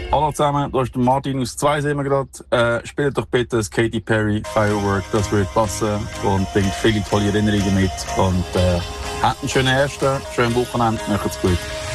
Hallo zusammen, da ist der Martin aus 2 sehen wir gerade. Spielt doch bitte das Katy Perry Firework, das wird passen und bringt viele tolle Erinnerungen mit. Und habt einen schönen ersten, schönen Wochenende, macht's gut.